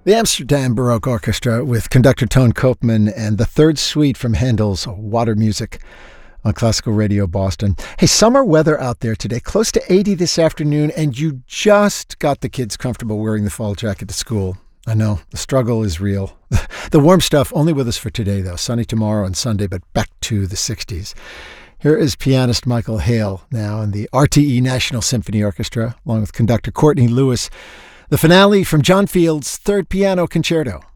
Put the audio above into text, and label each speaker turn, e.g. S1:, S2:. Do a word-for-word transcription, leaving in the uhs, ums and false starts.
S1: The Amsterdam Baroque Orchestra with conductor Toon Koopman and the third suite from Handel's Water Music on Classical Radio Boston. Hey, summer weather out there today, close to eighty this afternoon, and you just got the kids comfortable wearing the fall jacket to school. I know, the struggle is real. The warm stuff only with us for today, though. Sunny tomorrow and Sunday, but back to the sixties. Here is pianist Michael Hale now in the R T E National Symphony Orchestra, along with conductor Courtney Lewis. The finale from John Field's Third Piano Concerto.